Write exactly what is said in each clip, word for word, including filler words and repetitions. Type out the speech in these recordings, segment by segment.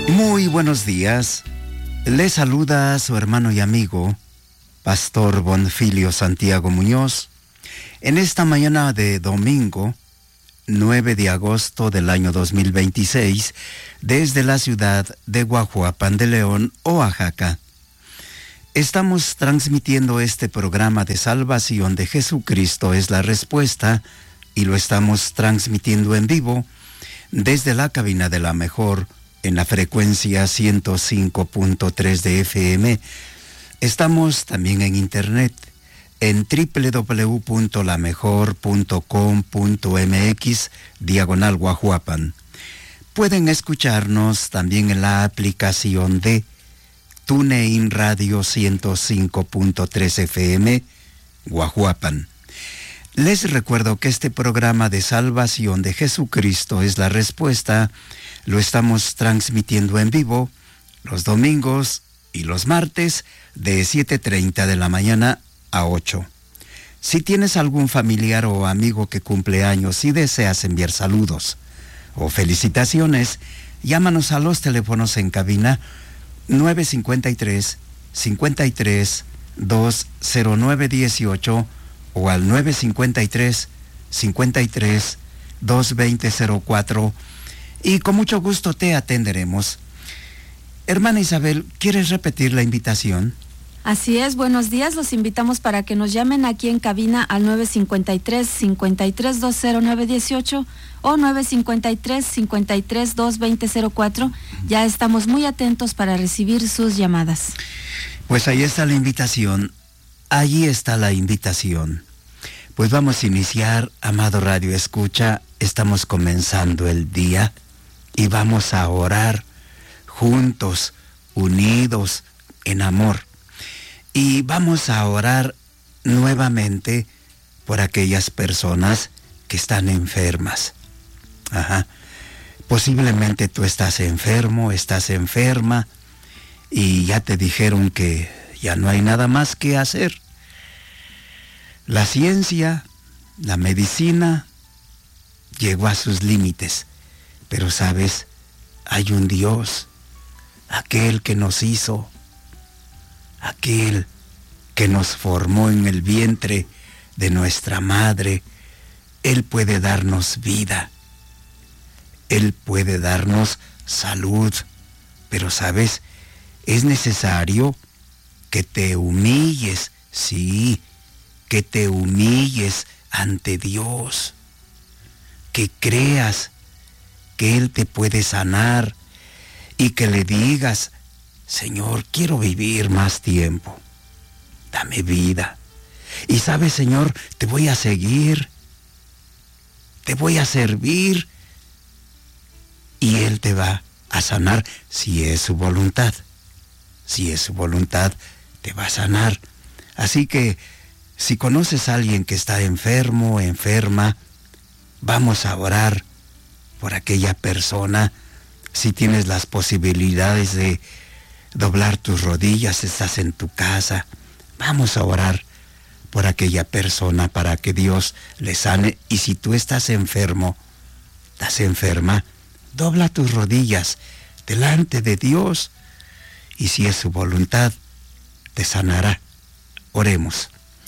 Muy buenos días. Les saluda a su hermano y amigo, Pastor Bonfilio Santiago Muñoz, en esta mañana de domingo, nueve de agosto del año dos mil veintiséis, desde la ciudad de Guajuapan de León, Oaxaca. Estamos transmitiendo este programa de salvación de Jesucristo es la respuesta, y lo estamos transmitiendo en vivo desde la cabina de la mejor en la frecuencia ciento cinco punto tres de F M. Estamos también en internet en doble u doble u doble u punto la mejor punto com punto m x diagonal Guajuapan. Pueden escucharnos también en la aplicación de TuneIn Radio ciento cinco punto tres F M Guajuapan. Les recuerdo que este programa de salvación de Jesucristo es la respuesta. Lo estamos transmitiendo en vivo los domingos y los martes de siete treinta de la mañana a ocho. Si tienes algún familiar o amigo que cumple años y deseas enviar saludos o felicitaciones, llámanos a los teléfonos en cabina nueve cinco tres, cinco tres, dos cero nueve uno ocho o al nueve cinco tres, cinco tres, dos dos cero cero cuatro, y con mucho gusto te atenderemos. Hermana Isabel, ¿quieres repetir la invitación? Así es, buenos días, los invitamos para que nos llamen aquí en cabina al nueve cinco tres, cinco tres, dos cero nueve uno ocho o nueve cinco tres, cinco tres, dos dos cero cero cuatro. Ya estamos muy atentos para recibir sus llamadas. Pues ahí está la invitación, allí está la invitación. Pues vamos a iniciar, amado Radio Escucha, estamos comenzando el día y vamos a orar juntos, unidos, en amor. Y vamos a orar nuevamente por aquellas personas que están enfermas. Ajá. Posiblemente tú estás enfermo, estás enferma y ya te dijeron que ya no hay nada más que hacer. La ciencia, la medicina llegó a sus límites, pero sabes, hay un Dios, aquel que nos hizo, aquel que nos formó en el vientre de nuestra madre. Él puede darnos vida, Él puede darnos salud, pero sabes, es necesario que te humilles, sí, que te humilles ante Dios, que creas que Él te puede sanar y que le digas: Señor, quiero vivir más tiempo, dame vida. Y sabes, Señor, te voy a seguir, te voy a servir, y Él te va a sanar si es su voluntad. Si es su voluntad, te va a sanar. Así que, si conoces a alguien que está enfermo o enferma, vamos a orar por aquella persona. Si tienes las posibilidades de doblar tus rodillas, estás en tu casa, vamos a orar por aquella persona para que Dios le sane. Y si tú estás enfermo, estás enferma, dobla tus rodillas delante de Dios, y si es su voluntad, te sanará. Oremos.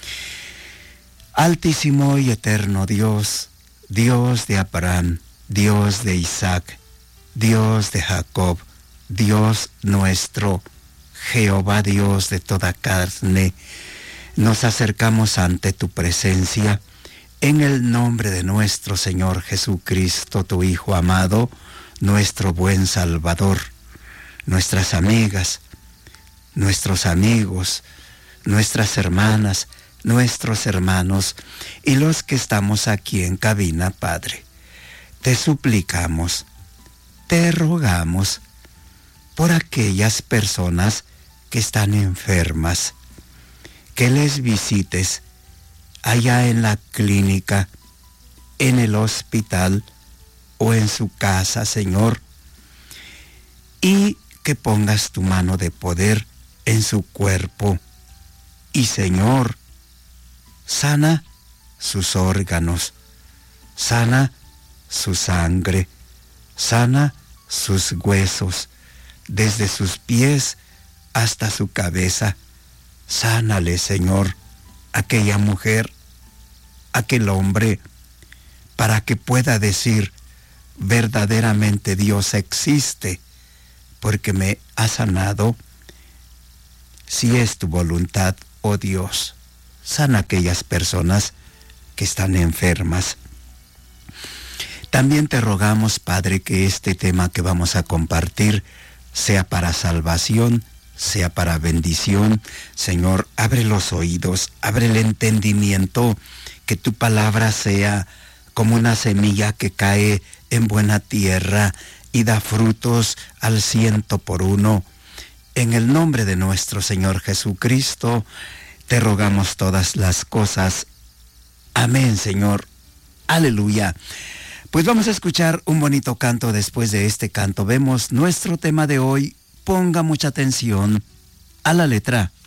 Altísimo y eterno Dios, Dios de Abraham, Dios de Isaac, Dios de Jacob, Dios nuestro, Jehová Dios de toda carne, nos acercamos ante tu presencia en el nombre de nuestro Señor Jesucristo, tu Hijo amado, nuestro buen Salvador. Nuestras amigas, nuestros amigos, nuestras hermanas, nuestros hermanos y los que estamos aquí en cabina, Padre, te suplicamos, te rogamos por aquellas personas que están enfermas, que les visites allá en la clínica, en el hospital o en su casa, Señor, y que pongas tu mano de poder en su cuerpo. Y, Señor, sana sus órganos, sana su sangre, sana sus huesos, desde sus pies hasta su cabeza. Sánale, Señor, aquella mujer, aquel hombre, para que pueda decir, verdaderamente Dios existe, porque me ha sanado. Si es tu voluntad, oh Dios, sana a aquellas personas que están enfermas. También te rogamos, Padre, que este tema que vamos a compartir sea para salvación, sea para bendición. Señor, abre los oídos, abre el entendimiento, que tu palabra sea como una semilla que cae en buena tierra y da frutos al ciento por uno. En el nombre de nuestro Señor Jesucristo, te rogamos todas las cosas. Amén, Señor. Aleluya. Pues vamos a escuchar un bonito canto. Después de este canto vemos nuestro tema de hoy. Ponga mucha atención a la letra.